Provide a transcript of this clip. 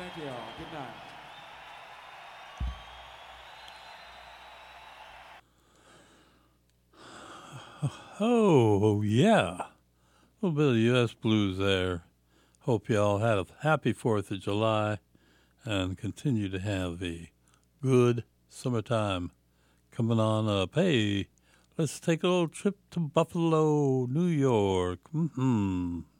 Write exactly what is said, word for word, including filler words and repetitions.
Thank you all. Good night. Oh, yeah. A little bit of U S blues there. Hope you all had a happy fourth of July and continue to have a good summertime coming on up. Hey, let's take a little trip to Buffalo, New York. Mm-hmm.